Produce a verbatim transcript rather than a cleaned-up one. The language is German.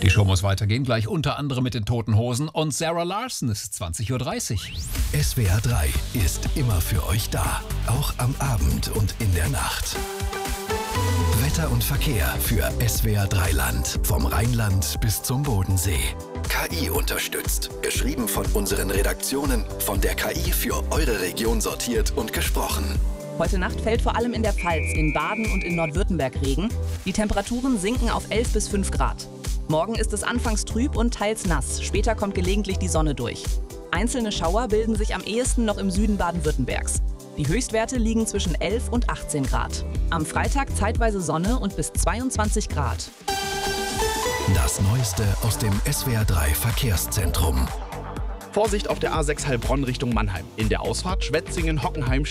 Die Show muss weitergehen, gleich unter anderem mit den Toten Hosen und Sarah Larson. Es ist zwanzig Uhr dreißig. S W R drei ist immer für euch da, auch am Abend und in der Nacht. Wetter und Verkehr für S W R drei Land, vom Rheinland bis zum Bodensee. K I unterstützt, geschrieben von unseren Redaktionen, von der K I für eure Region sortiert und gesprochen. Heute Nacht fällt vor allem in der Pfalz, in Baden und in Nordwürttemberg Regen. Die Temperaturen sinken auf elf bis fünf Grad. Morgen ist es anfangs trüb und teils nass. Später kommt gelegentlich die Sonne durch. Einzelne Schauer bilden sich am ehesten noch im Süden Baden-Württembergs. Die Höchstwerte liegen zwischen elf und achtzehn Grad. Am Freitag zeitweise Sonne und bis zweiundzwanzig Grad. Das Neueste aus dem S W R drei Verkehrszentrum. Vorsicht auf der A sechs Heilbronn Richtung Mannheim. In der Ausfahrt Schwetzingen-Hockenheim